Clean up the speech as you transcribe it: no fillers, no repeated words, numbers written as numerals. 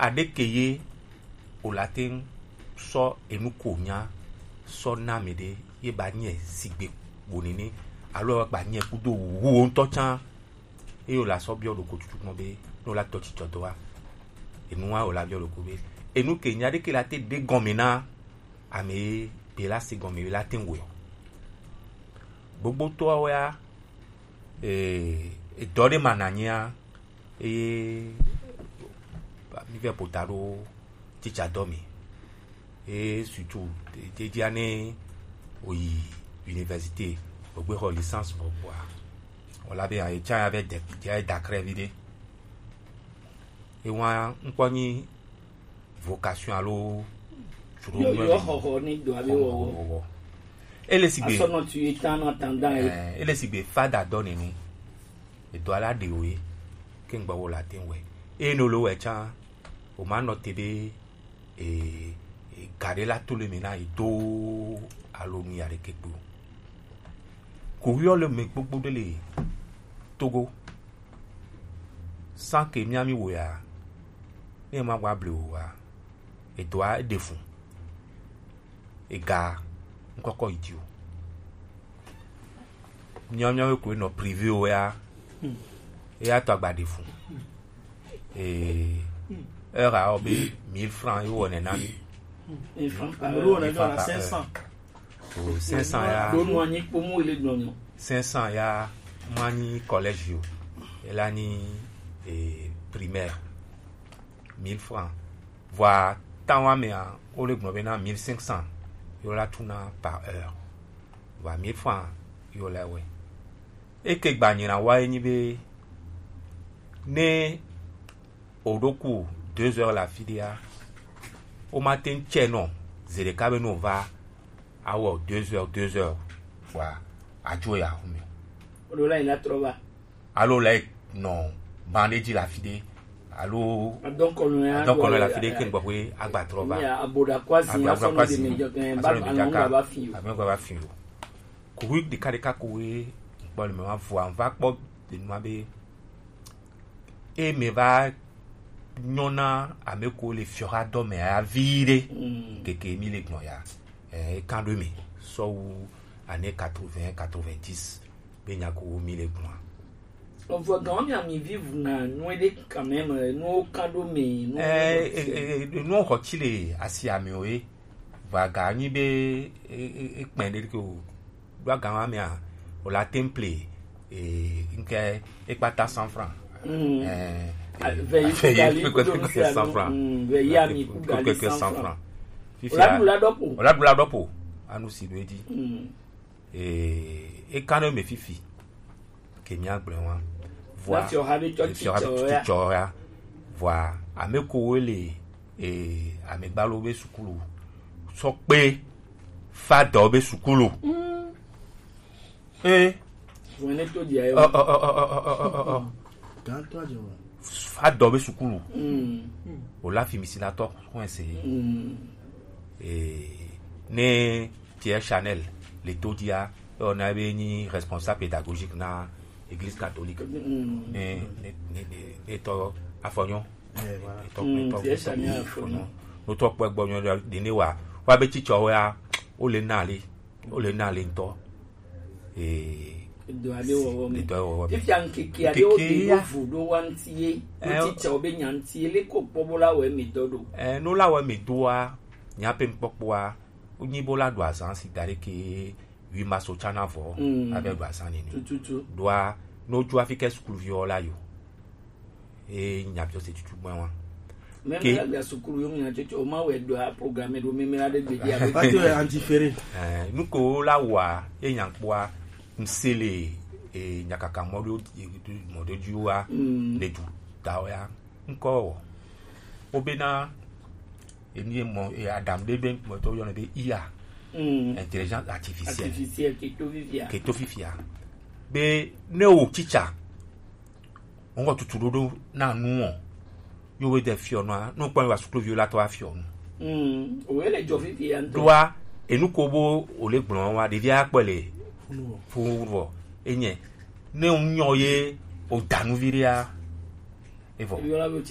adekeye olaten so enukonya so namede ye ba nye sigbe bonini alors ba nye kudo wo ntochan e o la so bio lo ko tutu mo be no la tochi chodoa enua o la bio lo ko be enu kenya de ke la te de gomina ame be la se gomi la tenwo gbogbo to wa dode manania mi ve potaro teacher domi surtout des années oui université au bout de licence pour voir on l'avait avec des d'acré vidé et moi on connait vocation à l'eau elle est si bien elle est si bien fada donne nous et doit la déouer qu'un baou la tenwe et nous l'eau est au man noté et garder là tout le ménage do à l'omi avec quelque chose courir le mec beaucoup de les Togo sans que Miami ouya et ma wa bleu et toi des fonds et gars encore idiot Miami ko no privé ouya et à toi ba des fonds et heure à 1000 francs yo on est nani 1000 francs on est dans 500 500 ya donwani pour moi il est 500 ya mani collège et là ni primaire 1000 francs voir tant wa mais au lieu de 1500 yo la tuna par heure voir 1000 francs yo la ouais et que gbanyira wa ni be ne odoku 2 heures la fidia au matin tcheno zere kabe no va awo 2 heures voilà ajoya humi Olola il a trouvé. Allo là non, bandit la fide. Allo donc on a la fide qui ngwe agba trouva. Ya aboda kwasi ya sono de mejo ba anonga ba fiyo. Amengo ba fiyo. Kuwi de kareka kuwi bon me va voir on va pas de moi be et me va nyona ameko le fiora do me a vire keke mi le gnoya. Quand de me so année 80 90 benyako mille points. On voit quand même mi vivre na noé quand même no cadeau mais nous hotile asiamioe va gagner be ekpende ko doit gagner a o la temple et nke ekpata 100 francs veille 100 francs veille ami pour gagner 100 francs on la dopo anu si doit dit et quand me fifi Kenya gbewan voir voir ameko wele amegbalo be sukulu so pe fada be sukulu joine to dia yo fada be sukulu o la fimisilator ko essayer ne Pierre Chanel les todia on avait ni responsable pédagogique na église catholique et to afonyon no to pe gbonyo de ni wa be chicho wa o le nale nto do ale wo if yan kiki ade o de vudo wantie o chicho be nyantie le ko pobola we mi dodo no la we mi doa nya pe mpopoa onyibola do asan si dare ke 8 mars au Chanavo avec Bassani doit no tu afrique school viola yo et nya bio c'est tout bon même la school yo nya tete o ma we do programme do me la de dia pas de antiféré nous ko la wa e nya poa msele e nya kaka modo juwa le du daoya nko obena eni mo e adam debe mo to yo ne be ia intelligence artificielle qui tofifia be ne o teacher on go tutudodo na nu yo we de fiona no pa wa school viola to afionu o ele jofifia doa enukobo o le gbon wa de dia pele furo enye ne unyoye o danu viria evo